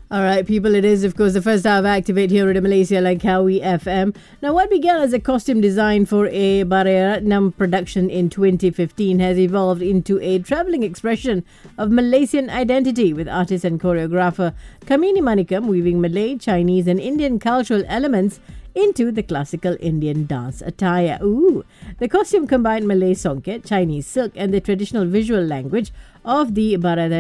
All right, people, it is, of course, the first hour of Activate here at Malaysia Langkawi FM. Now, what began as a costume design for a Barayaratnam production in 2015 has evolved into a travelling expression of Malaysian identity, with artist and choreographer Kamini Manikam weaving Malay, Chinese and Indian cultural elements into the classical Indian dance attire. Ooh! The costume combined Malay songket, Chinese silk and the traditional visual language of the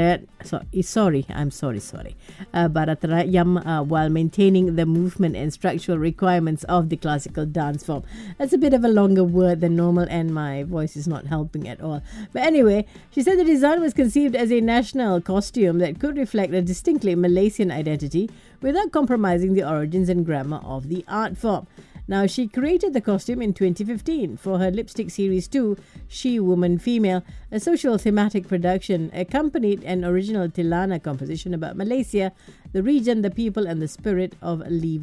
Bharatanatyam while maintaining the movement and structural requirements of the classical dance form. That's a bit of a longer word than normal and my voice is not helping at all. But anyway, she said the design was conceived as a national costume that could reflect a distinctly Malaysian identity without compromising the origins and grammar of the art form. Now, she created the costume in 2015 for her Lipstick Series 2, She, Woman, Female, a social thematic production, accompanied an original Tilana composition about Malaysia, the region, the people, and the spirit of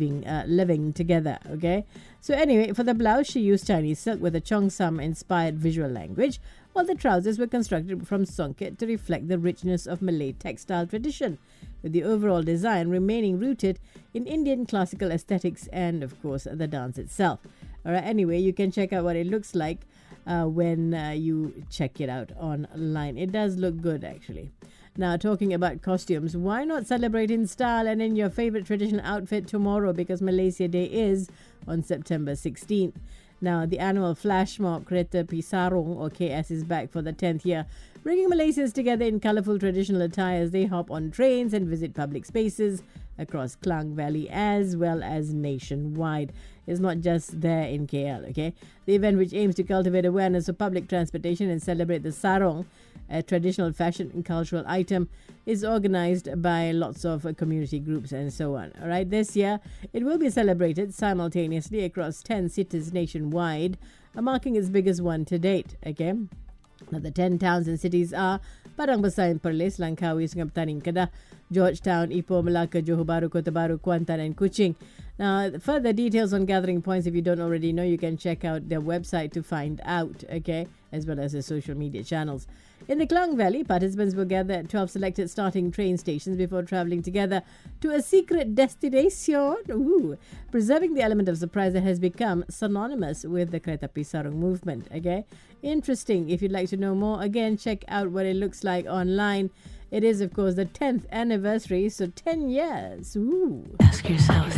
living together. Okay? So anyway, for the blouse, she used Chinese silk with a Cheongsam-inspired visual language, while the trousers were constructed from songket to reflect the richness of Malay textile tradition, with the overall design remaining rooted in Indian classical aesthetics and, of course, the dance itself. All right, anyway, you can check out what it looks like when you check it out online. It does look good, actually. Now, talking about costumes, why not celebrate in style and in your favorite traditional outfit tomorrow, because Malaysia Day is on September 16th. Now, the annual flash mob Kereta Api Sarong, or KS, is back for the 10th year, bringing Malaysians together in colourful traditional attire as they hop on trains and visit public spaces across Klang Valley as well as nationwide. It's not just there in KL, okay? The event, which aims to cultivate awareness of public transportation and celebrate the sarong, a traditional fashion and cultural item, is organised by lots of community groups and so on. All right, this year it will be celebrated simultaneously across 10 cities nationwide, marking its biggest one to date. Okay, now the 10 towns and cities are Padang Besar and Perlis, Langkawi, Sungai Petani, Kedah, Georgetown, Ipoh, Melaka, Johor Bahru, Kota Bharu, Kuantan and Kuching. Now, further details on gathering points, if you don't already know, you can check out their website to find out, okay, as well as their social media channels. In the Klang Valley, participants will gather at 12 selected starting train stations before travelling together to a secret destination, preserving the element of surprise that has become synonymous with the Kereta Api Sarong movement. Okay, interesting. If you'd like to know more, again, check out what it looks like online. It is, of course, the 10th anniversary, so 10 years. Ooh. Ask yourself